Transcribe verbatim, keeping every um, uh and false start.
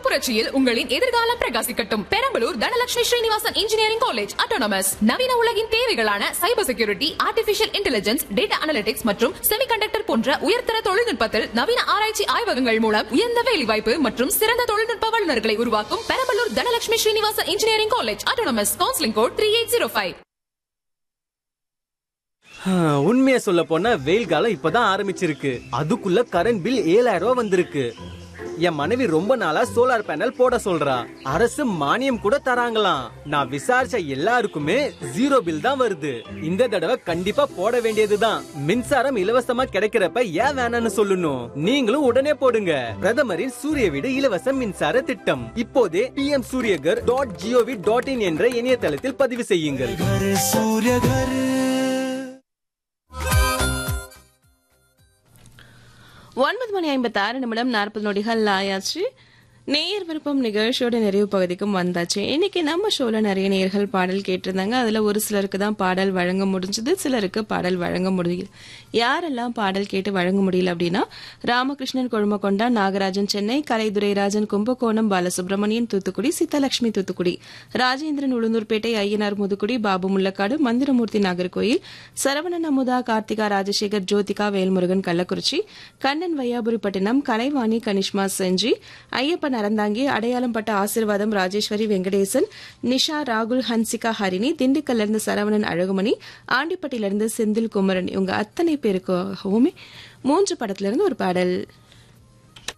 புரட்சியில் உங்களின் எதிர்காலம் பிரகாசிக்கட்டும். Perambalur Dhanalakshmi Srinivasan engineering college autonomous. நவீன உலகின் தேவைகளான cyber security, artificial intelligence, data analytics மற்றும் செமிகண்டக்டர் போன்ற உயர்தர தொழில்நுட்பத்தில் நவீன ஆராய்ச்சி ஆய்வகங்கள் மூலம் உயர்ந்த வேலைவாய்ப்பு மற்றும் சிறந்த தொழில்நுட்ப வல்லுநர்களை உருவாக்கும் Perambalur Dhanalakshmi Srinivasan engineering college autonomous. Counselling code three eight zero five. உண்மையை சொல்ல போனா வெயில் காலம் இப்பதான் ஆரம்பிச்சிருக்கு. அதுக்குள்ள கரண்ட் பில் ஏழாயிரம் ரூபாய் வந்திருக்கு. என் மனைவி ரொம்ப நாளா சோலார் பேனல் போட சொல்றா. அரசு மானியம் கூட தராங்களாம். நான் விசாரிச்ச எல்லாருக்குமே ஜீரோ பில் தான் வருது. இந்த தடவை கண்டிப்பா போட வேண்டியதுதான். மின்சாரம் இலவசமா கிடைக்கிறப்ப ஏன் வேணாம்னு சொல்லணும்? நீங்களும் உடனே போடுங்க. பிரதமரின் சூரிய வீடு இலவச மின்சார திட்டம் இப்போதே B M Surya Ghar dot gov dot in என்ற இணையதளத்தில் பதிவு செய்யுங்கள். ஒன்பது மணி ஐம்பத்தி ஆறு நிமிடம் நாற்பது நொடிகள் ஆயாச்சு. நேயர் விருப்பம் நிகழ்ச்சியோட நிறைவு பகுதிக்கும் வந்தாச்சு. இன்னைக்கு நம்ம ஷோல நிறைய நேயர்கள் பாடல் கேட்டிருந்தாங்க. அதுல ஒரு சிலருக்கு தான் பாடல் வழங்க முடிஞ்சது, சிலருக்கு பாடல் வழங்க முடியல. யாரெல்லாம் பாடல் கேட்டு வழங்க முடியல அப்படின்னா, ராமகிருஷ்ணன் கொழுமக்கொண்டா, நாகராஜன் சென்னை, கலைதுரைராஜன் கும்பகோணம், பாலசுப்ரமணியன் தூத்துக்குடி, சீதாலட்சுமி தூத்துக்குடி, ராஜேந்திரன் உளுந்தூர்பேட்டை, ஐயனார் முதுக்குடி, பாபு முள்ளக்காடு, மந்திரமூர்த்தி நாகர்கோயில், சரவணன் அமுதா, கார்த்திகா ராஜசேகர், ஜோதிகா வேல்முருகன் கள்ளக்குறிச்சி, கண்ணன் வையாபுரிப்பட்டினம், கலைவாணி கனிஷ்மா செஞ்சி, ஐயப்பன் அறந்தாங்கி, அடையாளம் பட்ட ஆசீர்வாதம் ராஜேஸ்வரி வெங்கடேசன், நிஷா ராகுல், ஹன்சிகா ஹரிணி, திண்டுக்கல்லிருந்து சரவணன் அழகுமணி, ஆண்டிப்பட்டியிலிருந்து செந்தில் குமரன், இவங்க அத்தனை பேருக்காகவுமே மூன்று படத்திலிருந்து ஒரு பாடல்.